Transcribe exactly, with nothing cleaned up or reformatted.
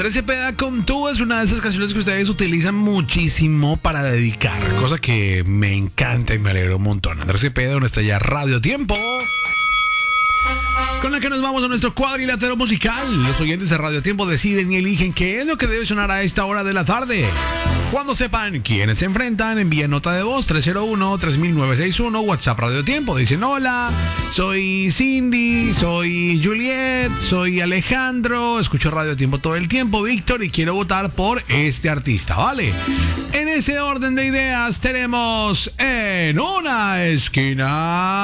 Andrés Cepeda con tú es una de esas canciones que ustedes utilizan muchísimo para dedicar, cosa que me encanta y me alegra un montón. Andrés Cepeda, una estrella Radio Tiempo, con la que nos vamos a nuestro cuadrilátero musical. Los oyentes de Radio Tiempo deciden y eligen qué es lo que debe sonar a esta hora de la tarde. Cuando sepan quiénes se enfrentan, envíen nota de voz tres cero uno, tres mil novecientos sesenta y uno, WhatsApp Radio Tiempo. Dicen: hola, soy Cindy, soy Juliet, soy Alejandro, escucho Radio Tiempo todo el tiempo, Víctor, y quiero votar por este artista, ¿vale? En ese orden de ideas tenemos En una esquina